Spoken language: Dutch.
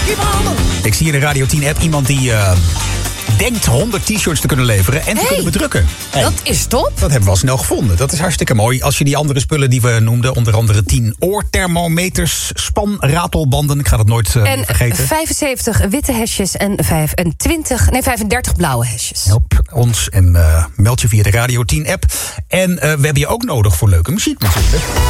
Ik zie in de Radio 10-app iemand die denkt 100 t-shirts te kunnen leveren en te kunnen bedrukken. Dat is top. Dat hebben we al snel gevonden. Dat is hartstikke mooi. Als je die andere spullen die we noemden, onder andere 10 oorthermometers, spanratelbanden, ik ga dat nooit vergeten. En 75 witte hesjes en 35 blauwe hesjes. Help ons en meld je via de Radio 10-app. En we hebben je ook nodig voor leuke muziek natuurlijk.